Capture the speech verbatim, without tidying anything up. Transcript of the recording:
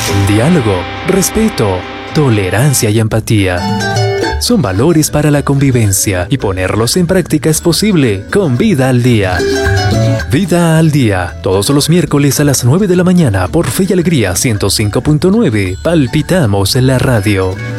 Diálogo, respeto, tolerancia y empatía. Son valores para la convivencia y ponerlos en práctica es posible con Vida al Día. Vida al Día, todos los miércoles a las nueve de la mañana por Fe y Alegría ciento cinco punto nueve. Palpitamos en la radio.